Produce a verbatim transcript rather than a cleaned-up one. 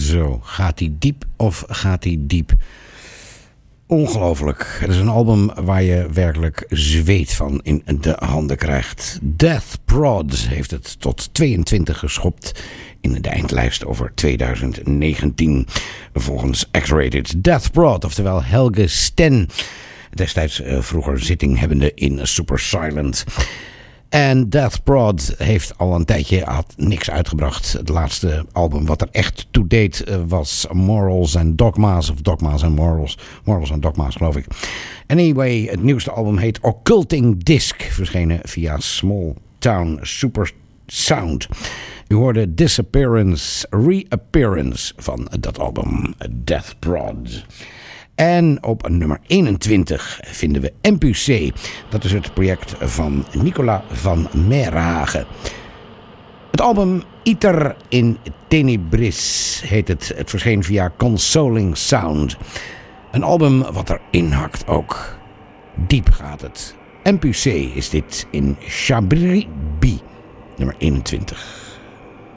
Zo, gaat hij diep of gaat hij diep? Ongelooflijk. Het is een album waar je werkelijk zweet van in de handen krijgt. Death Prod heeft het tot tweeëntwintig geschopt in de eindlijst over tweeduizend negentien. Volgens X-Rated. Death Prod, oftewel Helge Sten. Destijds uh, vroeger zitting hebbende in Super Silent. En Death Prod heeft al een tijdje had niks uitgebracht. Het laatste album wat er echt to-date was Morals and Dogma's. Of Dogma's and Morals. Morals and Dogma's, geloof ik. Anyway, het nieuwste album heet Occulting Disc. Verschenen via Small Town Super Sound. U hoorde Disappearance, Reappearance van dat album Death Prod. En op nummer eenentwintig vinden we M P C. Dat is het project van Nicola van Merhagen. Het album Iter in Tenebris heet het. Het verscheen via Consoling Sound. Een album wat er inhakt ook. Diep gaat het. M P C is dit in Chabribi, nummer eenentwintig.